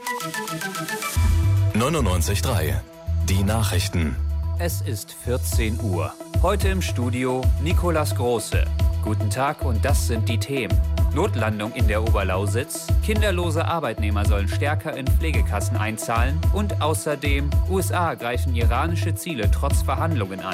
99.3 Die Nachrichten. Es ist 14 Uhr. Heute im Studio Nicolas Große. Guten Tag und das sind die Themen. Notlandung in der Oberlausitz, kinderlose Arbeitnehmer sollen stärker in Pflegekassen einzahlen und außerdem USA greifen iranische Ziele trotz Verhandlungen an.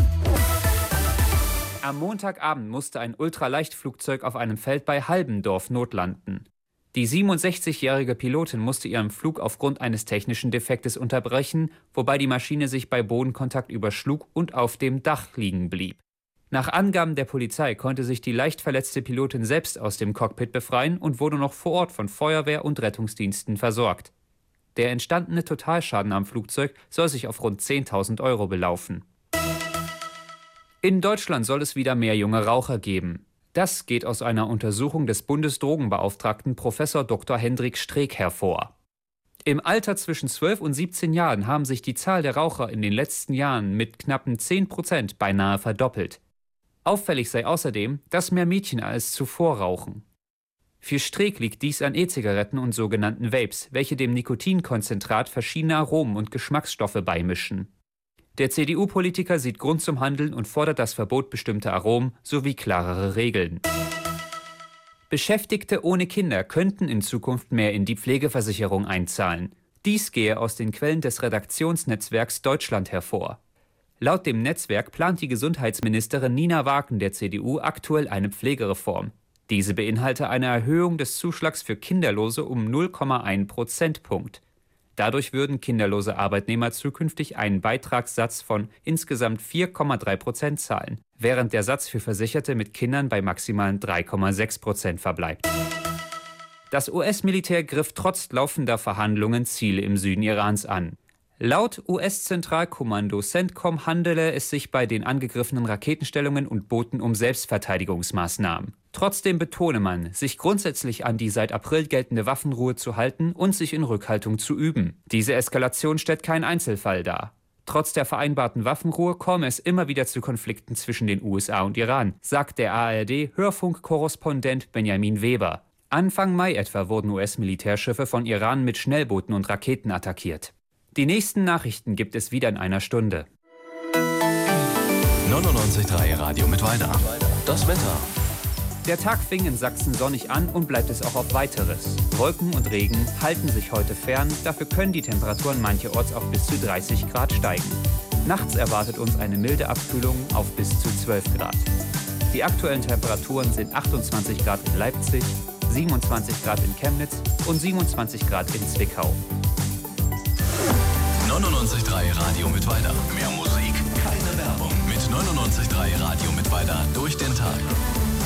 Am Montagabend musste ein Ultraleichtflugzeug auf einem Feld bei Halbendorf notlanden. Die 67-jährige Pilotin musste ihren Flug aufgrund eines technischen Defektes unterbrechen, wobei die Maschine sich bei Bodenkontakt überschlug und auf dem Dach liegen blieb. Nach Angaben der Polizei konnte sich die leicht verletzte Pilotin selbst aus dem Cockpit befreien und wurde noch vor Ort von Feuerwehr und Rettungsdiensten versorgt. Der entstandene Totalschaden am Flugzeug soll sich auf rund 10.000 Euro belaufen. In Deutschland soll es wieder mehr junge Raucher geben. Das geht aus einer Untersuchung des Bundesdrogenbeauftragten Prof. Dr. Hendrik Streeck hervor. Im Alter zwischen 12 und 17 Jahren haben sich die Zahl der Raucher in den letzten Jahren mit knappen 10% beinahe verdoppelt. Auffällig sei außerdem, dass mehr Mädchen als zuvor rauchen. Für Streeck liegt dies an E-Zigaretten und sogenannten Vapes, welche dem Nikotinkonzentrat verschiedene Aromen und Geschmacksstoffe beimischen. Der CDU-Politiker sieht Grund zum Handeln und fordert das Verbot bestimmter Aromen sowie klarere Regeln. Beschäftigte ohne Kinder könnten in Zukunft mehr in die Pflegeversicherung einzahlen. Dies gehe aus den Quellen des Redaktionsnetzwerks Deutschland hervor. Laut dem Netzwerk plant die Gesundheitsministerin Nina Waken der CDU aktuell eine Pflegereform. Diese beinhalte eine Erhöhung des Zuschlags für Kinderlose um 0,1 Prozentpunkt. Dadurch würden kinderlose Arbeitnehmer zukünftig einen Beitragssatz von insgesamt 4,3% zahlen, während der Satz für Versicherte mit Kindern bei maximalen 3,6% verbleibt. Das US-Militär griff trotz laufender Verhandlungen Ziele im Süden Irans an. Laut US-Zentralkommando CENTCOM handele es sich bei den angegriffenen Raketenstellungen und Booten um Selbstverteidigungsmaßnahmen. Trotzdem betone man, sich grundsätzlich an die seit April geltende Waffenruhe zu halten und sich in Rückhaltung zu üben. Diese Eskalation stellt keinen Einzelfall dar. Trotz der vereinbarten Waffenruhe komme es immer wieder zu Konflikten zwischen den USA und Iran, sagt der ARD-Hörfunkkorrespondent Benjamin Weber. Anfang Mai etwa wurden US-Militärschiffe von Iran mit Schnellbooten und Raketen attackiert. Die nächsten Nachrichten gibt es wieder in einer Stunde. 99.3 Radio Mittweida. Das Wetter. Der Tag fing in Sachsen sonnig an und bleibt es auch auf Weiteres. Wolken und Regen halten sich heute fern, dafür können die Temperaturen mancherorts auf bis zu 30 Grad steigen. Nachts erwartet uns eine milde Abkühlung auf bis zu 12 Grad. Die aktuellen Temperaturen sind 28 Grad in Leipzig, 27 Grad in Chemnitz und 27 Grad in Zwickau. 99.3 Radio Mittweida. Mehr Musik, keine Werbung. Mit 99.3 Radio Mittweida durch den Tag.